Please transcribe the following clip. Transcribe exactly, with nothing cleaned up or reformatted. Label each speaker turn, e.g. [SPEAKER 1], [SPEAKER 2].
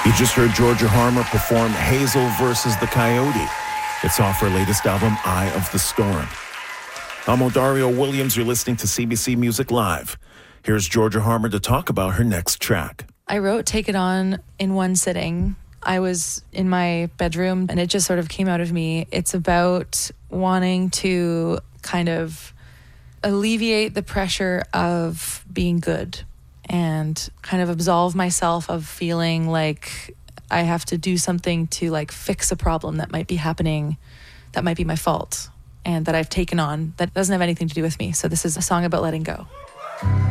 [SPEAKER 1] You just heard Georgia Harmer perform Hazel versus the Coyote. It's off her latest album, Eye of the Storm. I'm Odario Williams. You're listening to C B C Music Live. Here's Georgia Harmer to talk about her next track.
[SPEAKER 2] I wrote Take It On in one sitting. I was in my bedroom and it just sort of came out of me. It's about wanting to kind of alleviate the pressure of being good and kind of absolve myself of feeling like I have to do something to like fix a problem that might be happening, that might be my fault, and that I've taken on that doesn't have anything to do with me. So this is a song about letting go.